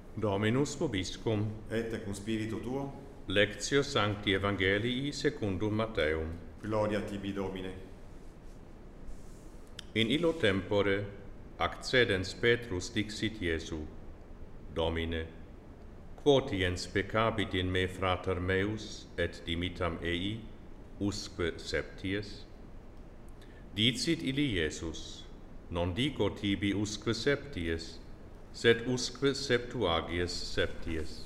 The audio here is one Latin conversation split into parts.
Dominus vobiscum. Et cum spiritu tuo. Lectio Sancti Evangelii secundum Matteum. Gloria tibi, Domine. In illo tempore accedens Petrus dixit Iesu: Domine, quotiens peccabit in me frater meus et dimitam ei, usque septies? Dicit illi Iesus: non dico tibi usque septies, sed usque septuagies septies.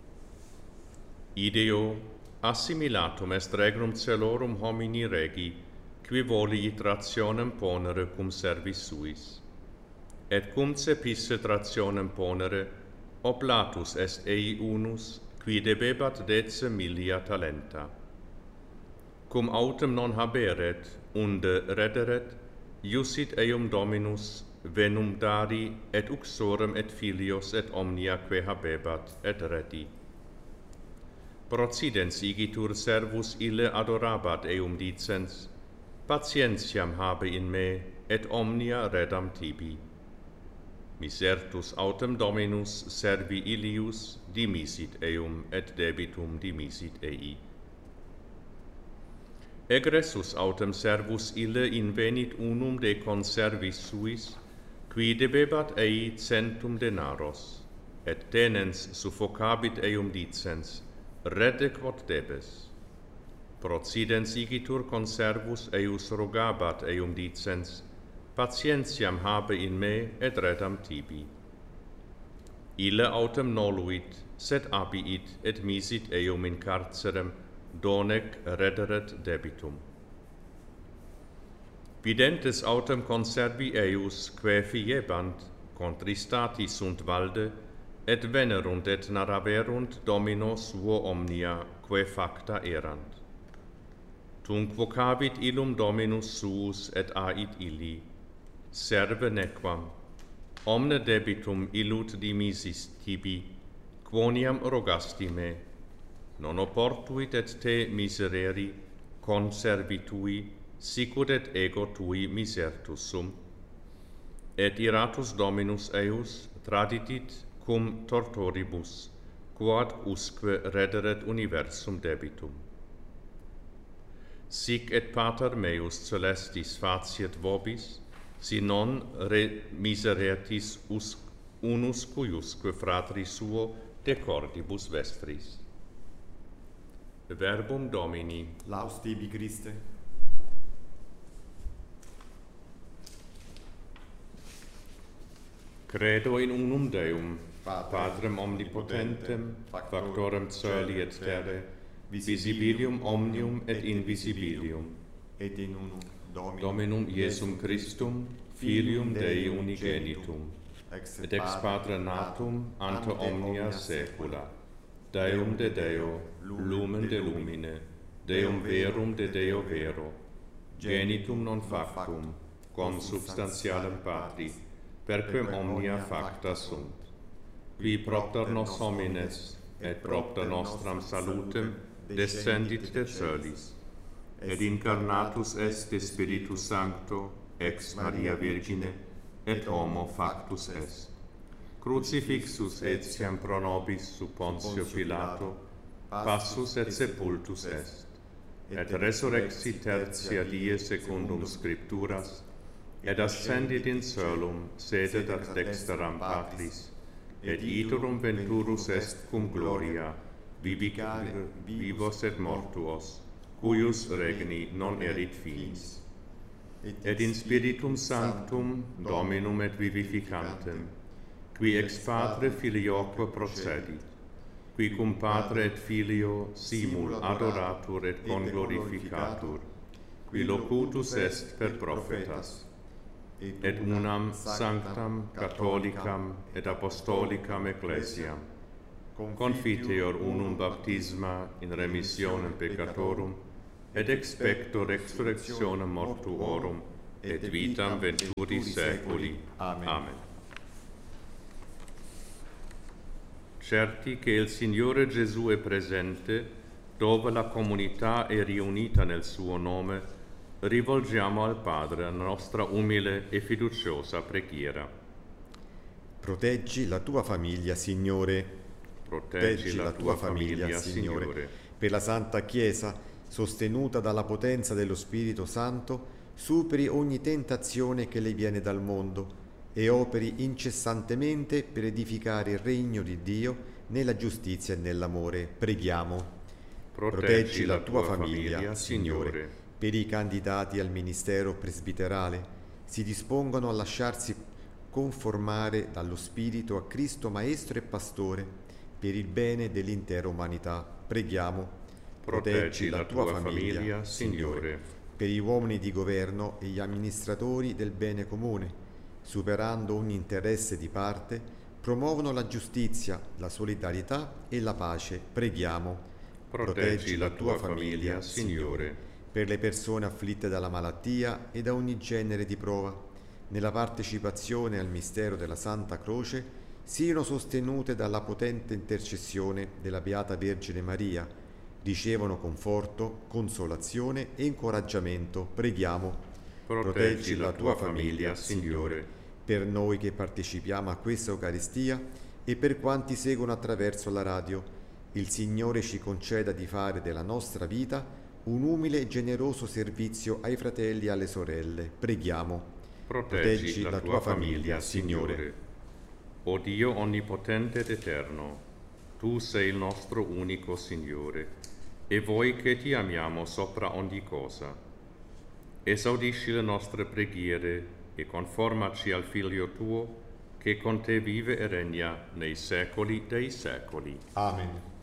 Ideo assimilatum est regnum celorum homini regi, qui voliit rationem ponere cum servis suis. Et cum cepisset rationem ponere, oblatus est ei unus, qui debebat 10.000 talenta. Cum autem non haberet, unde rederet, iusit eum Dominus venum dari, et uxorem et filios et omnia que habebat, et redi. Procidens igitur servus ille adorabat eum dicens: patientiam habe in me, et omnia redam tibi. Misertus autem Dominus servi illius dimisit eum et debitum dimisit ei. Egressus autem servus ille invenit unum de conservis suis, qui debebat ei 100 denaros, et tenens suffocabit eum dicens: rede quod debes. Procidens igitur conservus eius rogabat eum dicens: patientiam habe in me et redam tibi. Ille autem noluit, sed abiit et misit eum in carcerem, donec rederet debitum. Videntes autem conservi eius, quae fiebant, contristati sunt valde, et venerunt et naraverunt Domino suo omnia, quae facta erant. Tunc vocabit illum Dominus suus et ait illi: serve nequam, omne debitum illut dimisis tibi, quoniam rogasti me, non oportuit et te misereri, conservi tui, sicut et ego tui misertus sum. Et iratus Dominus eius traditit cum tortoribus, quod usque rederet universum debitum. Sic et Pater meus celestis faciet vobis, si non miseretis unus cuiusque fratri suo de cordibus vestris. Verbum Domini. Laus tibi, Christe. Credo in unum Deum, Patrem omnipotentem, factorem coeli et terrae, visibilium omnium et invisibilium, et in unum Dominum Iesum Christum, Filium Dei unigenitum, et ex Patre natum ante omnia saecula, Deum de Deo, lumen de lumine, Deum verum de Deo vero, genitum non factum, consubstantialem Patri, perquem omnia facta sunt, qui propter nos homines, et propter nostram salutem, descendit de coelis, et incarnatus est de Spiritus Sancto, ex Maria Virgine, et homo factus est. Crucifixus etiam pro nobis sub Pontio Pilato, passus et sepultus est, et resurrexit tertia die secundum Scripturas, et ascendit in coelum, sedet ad dexteram Patris, et iterum venturus est cum gloria, vivicare vivos et mortuos, cuius regni non erit finis. Et in Spiritum Sanctum, Dominum et vivificantem, qui ex Patre Filioque procedit, qui cum Patre et Filio simul adoratur et conglorificatur, qui locutus est per prophetas, et unam sanctam, catholicam et apostolicam ecclesiam, confiteor unum baptisma in remissionem peccatorum, et expecto resurrectionem mortuorum, et vitam venturi saeculi. Amen. Certi che il Signore Gesù è presente, dove la comunità è riunita nel suo nome, rivolgiamo al Padre la nostra umile e fiduciosa preghiera. Proteggi la tua famiglia, Signore. Proteggi la tua famiglia, Signore. Per la Santa Chiesa, sostenuta dalla potenza dello Spirito Santo, superi ogni tentazione che le viene dal mondo e operi incessantemente per edificare il regno di Dio nella giustizia e nell'amore. Preghiamo. Proteggi la tua famiglia, Signore. Per i candidati al ministero presbiterale, si dispongono a lasciarsi conformare dallo Spirito a Cristo Maestro e Pastore per il bene dell'intera umanità. Preghiamo. Proteggi la tua famiglia, Signore. Per gli uomini di governo e gli amministratori del bene comune, superando ogni interesse di parte, promuovono la giustizia, la solidarietà e la pace. Preghiamo. Proteggi la tua famiglia, Signore. Per le persone afflitte dalla malattia e da ogni genere di prova, nella partecipazione al mistero della Santa Croce, siano sostenute dalla potente intercessione della Beata Vergine Maria, ricevono conforto, consolazione e incoraggiamento. Preghiamo. Proteggi la tua famiglia, Signore. Per noi che partecipiamo a questa Eucaristia e per quanti seguono attraverso la radio, il Signore ci conceda di fare della nostra vita un umile e generoso servizio ai fratelli e alle sorelle. Preghiamo. Proteggi la tua famiglia, Signore. O Dio onnipotente ed eterno, tu sei il nostro unico Signore, e voi che ti amiamo sopra ogni cosa, esaudisci le nostre preghiere e conformaci al Figlio tuo, che con te vive e regna nei secoli dei secoli. Amen.